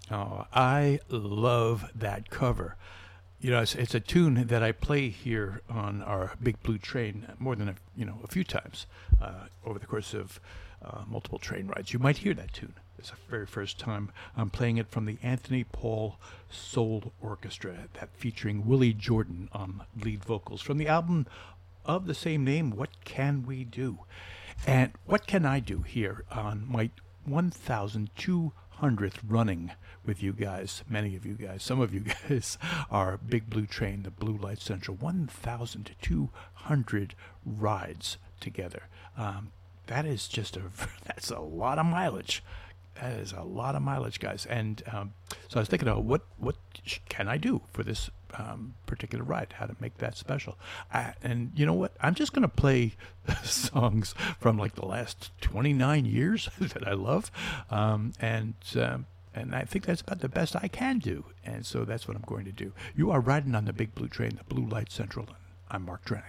Oh, I love that cover. It's a tune that I play here on our Big Blue Train more than a few times over the course of multiple train rides. You might hear that tune. It's the very first time I'm playing it from the Anthony Paul Soul Orchestra, that featuring Willie Jordan on lead vocals from the album of the same name, What Can We Do? And what can I do here on my 1,200th running with you guys? Many of you guys, some of you guys are Big Blue Train, the Blue Light Central, 1,200 rides together. That is that's a lot of mileage. That is a lot of mileage, guys. And so I was thinking, what can I do for this particular ride? How to make that special? And you know what? I'm just going to play songs from like the last 29 years that I love, and I think that's about the best I can do. And so that's what I'm going to do. You are riding on the Big Blue Train, the Blue Light Central. I'm Mark Drenick.